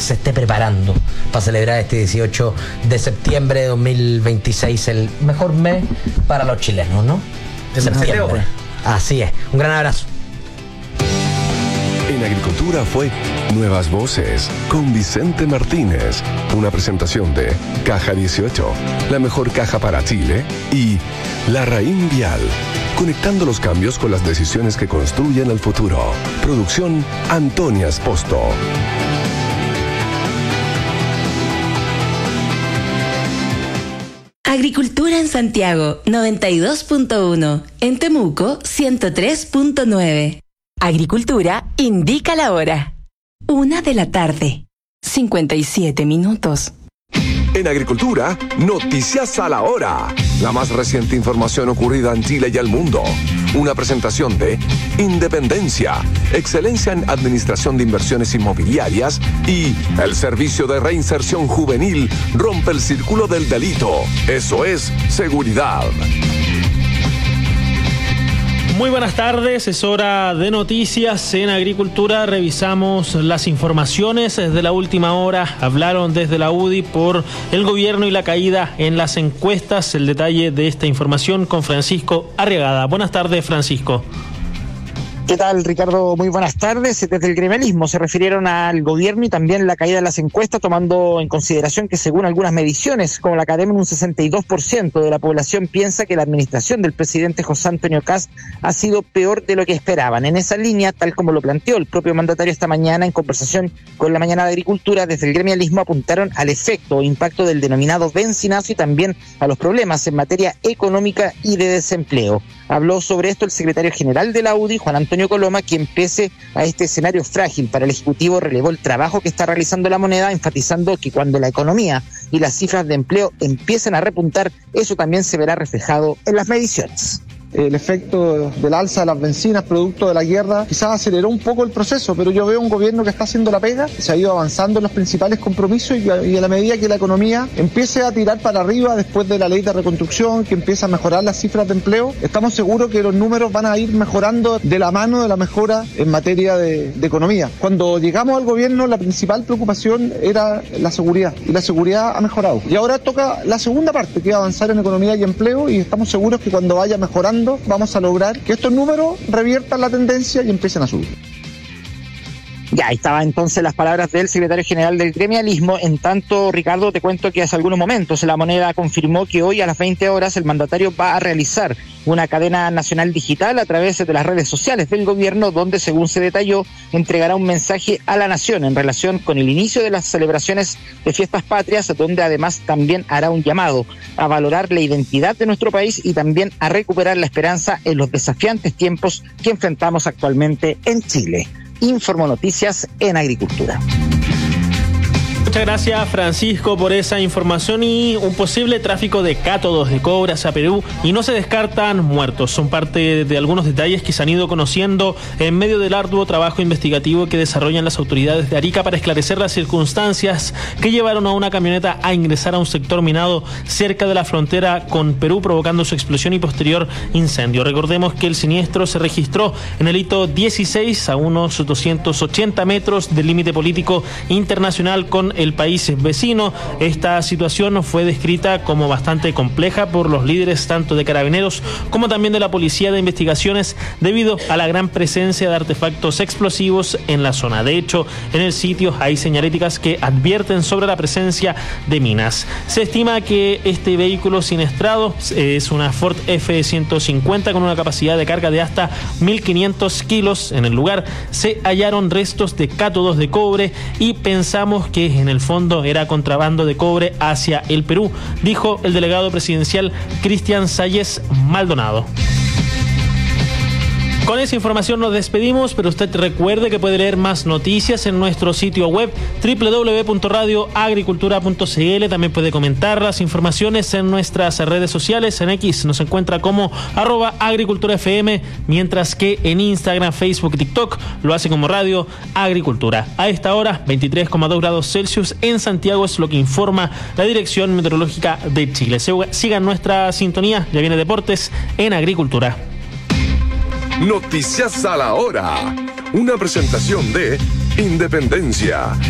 se esté preparando para celebrar este 18 de septiembre de 2026, el mejor mes para los chilenos, ¿no? Septiembre. Así es. Un gran abrazo. En Agricultura fue Nuevas Voces con Vicente Martínez. Una presentación de Caja 18, la mejor caja para Chile, y Larraín Vial, conectando los cambios con las decisiones que construyen el futuro. Producción Antonia Esposto. Agricultura en Santiago, 92.1. En Temuco, 103.9. Agricultura indica la hora. 1:00 p.m. 57 minutos. En Agricultura, noticias a la hora. La más reciente información ocurrida en Chile y el mundo. Una presentación de Independencia, excelencia en administración de inversiones inmobiliarias, y el Servicio de Reinserción Juvenil rompe el círculo del delito. Eso es seguridad. Muy buenas tardes, es hora de noticias en Agricultura. Revisamos las informaciones de la última hora. Hablaron desde la UDI por el gobierno y la caída en las encuestas. El detalle de esta información con Francisco Arriagada. Buenas tardes, Francisco. ¿Qué tal, Ricardo? Muy buenas tardes. Desde el gremialismo se refirieron al gobierno y también la caída de las encuestas, tomando en consideración que según algunas mediciones, como la Academia, un 62% de la población piensa que la administración del presidente José Antonio Kast ha sido peor de lo que esperaban. En esa línea, tal como lo planteó el propio mandatario esta mañana en conversación con la Mañana de Agricultura, desde el gremialismo apuntaron al efecto o impacto del denominado bencinazo y también a los problemas en materia económica y de desempleo. Habló sobre esto el secretario general de la UDI, Juan Antonio Coloma, quien pese a este escenario frágil para el Ejecutivo relevó el trabajo que está realizando la moneda, enfatizando que cuando la economía y las cifras de empleo empiecen a repuntar, eso también se verá reflejado en las mediciones. El efecto del alza de las bencinas producto de la guerra quizás aceleró un poco el proceso, pero yo veo un gobierno que está haciendo la pega, se ha ido avanzando en los principales compromisos y a la medida que la economía empiece a tirar para arriba después de la ley de reconstrucción, que empieza a mejorar las cifras de empleo, estamos seguros que los números van a ir mejorando de la mano de la mejora en materia de economía. Cuando llegamos al gobierno, la principal preocupación era la seguridad, y la seguridad ha mejorado. Y ahora toca la segunda parte, que es avanzar en economía y empleo, y estamos seguros que cuando vaya mejorando vamos a lograr que estos números reviertan la tendencia y empiecen a subir. Ya, ahí estaba entonces las palabras del secretario general del gremialismo. En tanto, Ricardo, te cuento que hace algunos momentos La Moneda confirmó que hoy a las 20 horas el mandatario va a realizar una cadena nacional digital a través de las redes sociales del gobierno, donde, según se detalló, entregará un mensaje a la nación en relación con el inicio de las celebraciones de fiestas patrias, donde además también hará un llamado a valorar la identidad de nuestro país y también a recuperar la esperanza en los desafiantes tiempos que enfrentamos actualmente en Chile. Informo Noticias en Agricultura. Muchas gracias, Francisco, por esa información. Y un posible tráfico de cátodos de cobre hacia Perú y no se descartan muertos. Son parte de algunos detalles que se han ido conociendo en medio del arduo trabajo investigativo que desarrollan las autoridades de Arica para esclarecer las circunstancias que llevaron a una camioneta a ingresar a un sector minado cerca de la frontera con Perú, provocando su explosión y posterior incendio. Recordemos que el siniestro se registró en el hito 16, a unos 280 metros del límite político internacional con el país vecino. Esta situación fue descrita como bastante compleja por los líderes tanto de Carabineros como también de la Policía de Investigaciones, debido a la gran presencia de artefactos explosivos en la zona. De hecho, en el sitio hay señaléticas que advierten sobre la presencia de minas. Se estima que este vehículo siniestrado es una Ford F-150 con una capacidad de carga de hasta 1.500 kilos. En el lugar se hallaron restos de cátodos de cobre y pensamos que en el fondo era contrabando de cobre hacia el Perú, dijo el delegado presidencial Cristian Salles Maldonado. Con esa información nos despedimos, pero usted recuerde que puede leer más noticias en nuestro sitio web www.radioagricultura.cl. También puede comentar las informaciones en nuestras redes sociales. En X nos encuentra como @agriculturafm, mientras que en Instagram, Facebook y TikTok lo hace como Radio Agricultura. A esta hora, 23,2 grados Celsius en Santiago es lo que informa la Dirección Meteorológica de Chile. Sigan nuestra sintonía, ya viene Deportes en Agricultura. Noticias a la hora. Una presentación de Independencia,